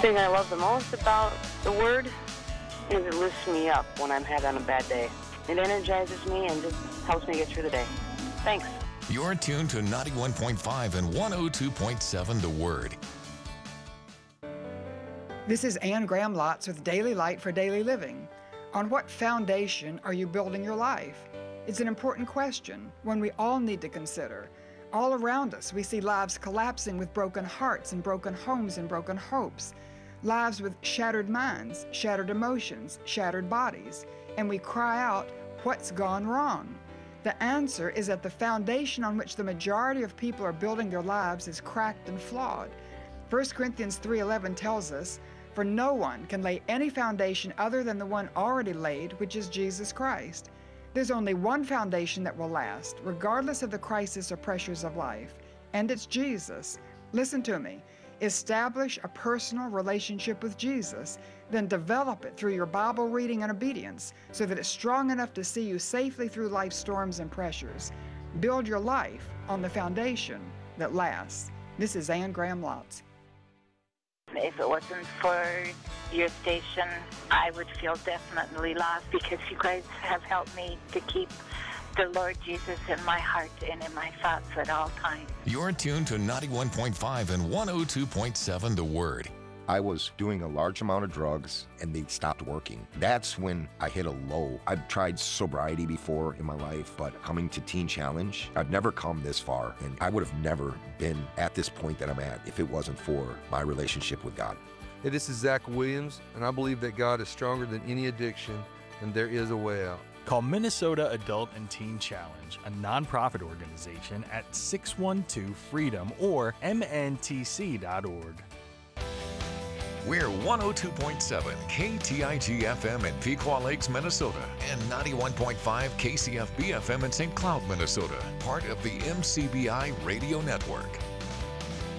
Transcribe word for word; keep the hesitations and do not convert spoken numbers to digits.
thing I love the most about the Word is it lifts me up when I'm having a bad day. It energizes me and just helps me get through the day. Thanks. You're tuned to ninety-one point five and one oh two point seven The Word. This is Ann Graham Lotz with Daily Light for Daily Living. On what foundation are you building your life? It's an important question, one we all need to consider. All around us, we see lives collapsing with broken hearts and broken homes and broken hopes. Lives with shattered minds, shattered emotions, shattered bodies. And we cry out, what's gone wrong? The answer is that the foundation on which the majority of people are building their lives is cracked and flawed. First Corinthians three eleven tells us, for no one can lay any foundation other than the one already laid, which is Jesus Christ. There's only one foundation that will last, regardless of the crisis or pressures of life, and it's Jesus. Listen to me. Establish a personal relationship with Jesus, then develop it through your Bible reading and obedience so that it's strong enough to see you safely through life's storms and pressures. Build your life on the foundation that lasts. This is Ann Graham Lotz. If it wasn't for your station, I would feel definitely lost because you guys have helped me to keep the Lord Jesus in my heart and in my thoughts at all times. You're tuned to ninety-one point five and one oh two point seven The Word. I was doing a large amount of drugs and they stopped working. That's when I hit a low. I've tried sobriety before in my life, but coming to Teen Challenge, I've never come this far, and I would have never been at this point that I'm at if it wasn't for my relationship with God. Hey, this is Zach Williams, and I believe that God is stronger than any addiction, and there is a way out. Call Minnesota Adult and Teen Challenge, a nonprofit organization, at six one two freedom or M N T C dot org. We're one oh two point seven K T I G F M in Pequot Lakes, Minnesota, and ninety-one point five K C F B F M in Saint Cloud, Minnesota, part of the M C B I Radio Network.